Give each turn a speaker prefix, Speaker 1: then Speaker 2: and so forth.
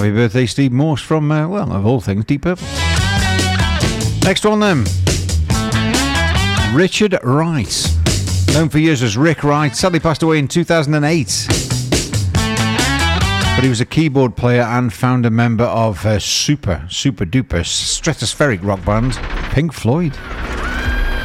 Speaker 1: Happy birthday, Steve Morse from, well, of all things, Deep Purple. Next one then. Richard Wright. Known for years as Rick Wright. Sadly passed away in 2008. But he was a keyboard player and founder member of super duper stratospheric rock band Pink Floyd.